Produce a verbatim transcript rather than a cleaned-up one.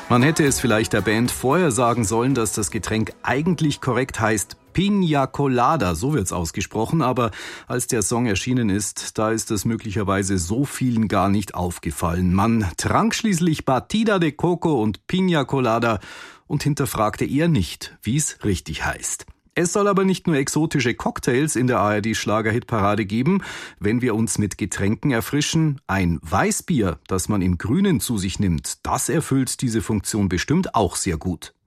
Man hätte es vielleicht der Band vorher sagen sollen, dass das Getränk eigentlich korrekt heißt Piña Colada, so wird's ausgesprochen, aber als der Song erschienen ist, da ist es möglicherweise so vielen gar nicht aufgefallen. Man trank schließlich Batida de Coco und Piña Colada und hinterfragte eher nicht, wie es richtig heißt. Es soll aber nicht nur exotische Cocktails in der A R D-Schlager-Hitparade geben, wenn wir uns mit Getränken erfrischen. Ein Weißbier, das man im Grünen zu sich nimmt, das erfüllt diese Funktion bestimmt auch sehr gut.